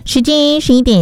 时间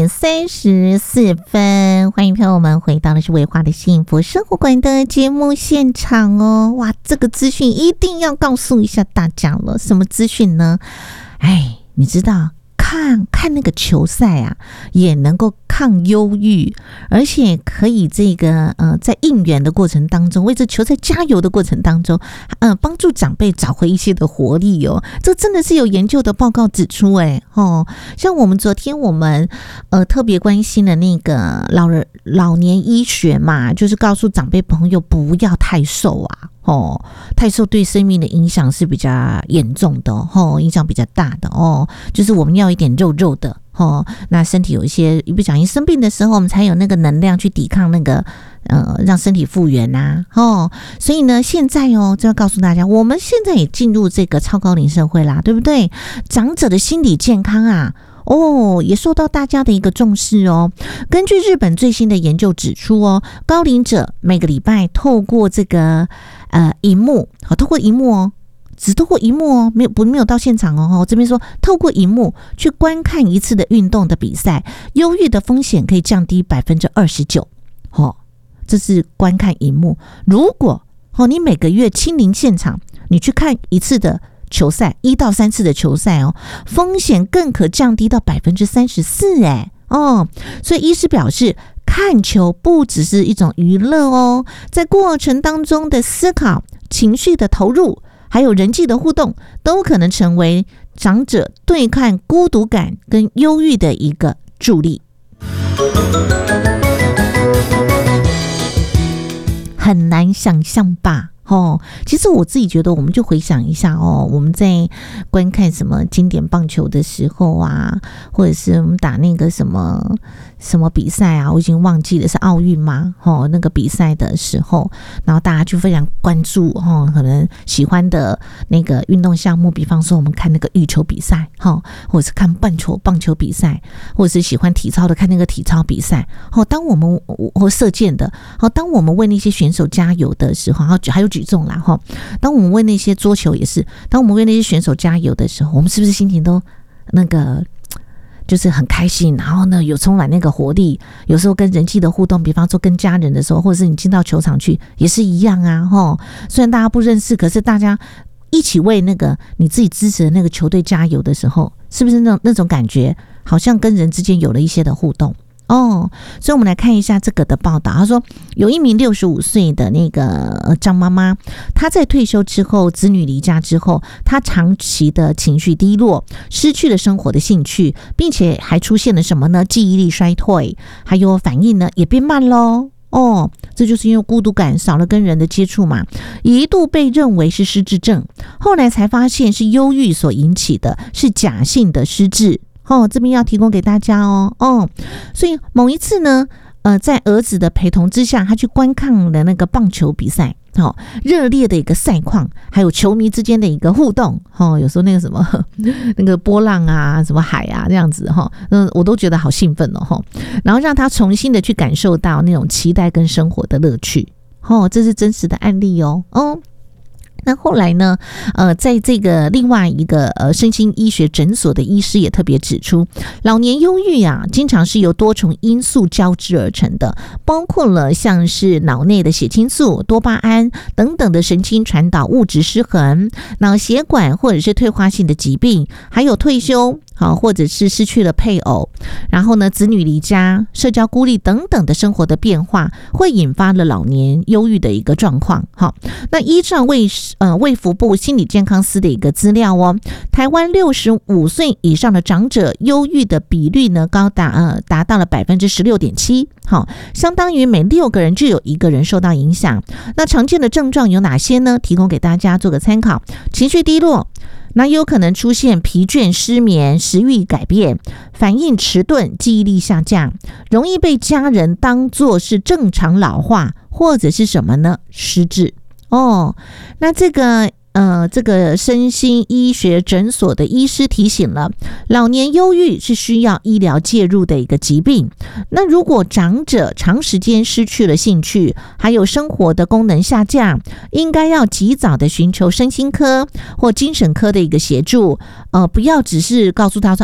11:34，欢迎朋友们回到的是维华的幸福生活馆的节目现场哦。哇，这个资讯一定要告诉一下大家了，什么资讯呢？你知道看那个球赛啊，也能够抗忧郁，而且可以在应援的过程当中，为这球赛加油的过程当中，帮助长辈找回一些的活力哦。这真的是有研究的报告指出，像我们昨天特别关心的那个老年医学嘛，就是告诉长辈朋友不要太瘦啊。太瘦对生命的影响是比较严重的影响比较大的就是我们要一点肉肉的那身体有一些一不小心生病的时候，我们才有那个能量去抵抗那个让身体复原啊所以呢，现在就要告诉大家，我们现在也进入这个超高龄社会啦，对不对？长者的心理健康啊也受到大家的一个重视哦。根据日本最新的研究指出高龄者每个礼拜透过这个荧幕，透过荧幕只透过荧幕没有到现场这边说透过荧幕去观看一次的运动的比赛，忧郁的风险可以降低 29%这是观看荧幕。如果你每个月亲临现场，你去看一次的球赛，1到3次的球赛风险更可降低到 34%所以医师表示，看球不只是一种娱乐在过程当中的思考、情绪的投入，还有人际的互动，都可能成为长者对抗孤独感跟忧郁的一个助力。很难想象吧？其实我自己觉得，我们就回想一下我们在观看什么经典棒球的时候啊，或者是我们打那个什么比赛啊，我已经忘记了是奥运吗？那个比赛的时候，然后大家就非常关注可能喜欢的那个运动项目，比方说我们看那个羽球比赛或者是看棒球比赛，或者是喜欢体操的看那个体操比赛当我们或射箭的当我们为那些选手加油的时候，还有举重啦当我们为那些桌球也是，当我们为那些选手加油的时候，我们是不是心情都那个就是很开心，然后呢有充满那个活力？有时候跟人际的互动，比方说跟家人的时候，或者是你进到球场去也是一样啊虽然大家不认识，可是大家一起为那个你自己支持的那个球队加油的时候，是不是那种感觉好像跟人之间有了一些的互动所以我们来看一下这个的报道。他说，有一名65岁的那个张妈妈，她在退休之后，子女离家之后，她长期的情绪低落，失去了生活的兴趣，并且还出现了什么呢？记忆力衰退，还有反应呢也变慢咯这就是因为孤独感，少了跟人的接触嘛，一度被认为是失智症，后来才发现是忧郁所引起的，是假性的失智这边要提供给大家所以某一次呢在儿子的陪同之下，他去观看了那个棒球比赛热烈的一个赛况，还有球迷之间的一个互动有时候那个什么那个波浪啊，什么海啊这样子我都觉得好兴奋然后让他重新的去感受到那种期待跟生活的乐趣这是真实的案例那后来呢在这个另外一个身心医学诊所的医师也特别指出，老年忧郁经常是由多重因素交织而成的，包括了像是脑内的血清素、多巴胺等等的神经传导物质失衡，脑血管或者是退化性的疾病，还有退休或者是失去了配偶，然后呢子女离家、社交孤立等等的生活的变化，会引发了老年忧郁的一个状况那依照卫福部心理健康司的一个资料台湾65岁以上的长者忧郁的比率呢达到了 16.7%相当于每6个人就有1个人受到影响。那常见的症状有哪些呢？提供给大家做个参考。情绪低落，那有可能出现疲倦、失眠、食欲改变、反应迟钝、记忆力下降，容易被家人当作是正常老化，或者是什么呢？失智那这个身心医学诊所的医师提醒了，老年忧郁是需要医疗介入的一个疾病。那如果长者长时间失去了兴趣，还有生活的功能下降，应该要及早的寻求身心科或精神科的一个协助不要只是告诉他说